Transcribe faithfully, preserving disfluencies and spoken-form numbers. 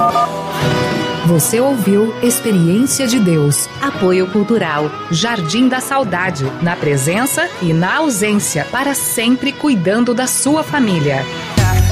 Você ouviu Experiência de Deus. Apoio Cultural Jardim da Saudade. Na presença e na ausência, para sempre cuidando da sua família.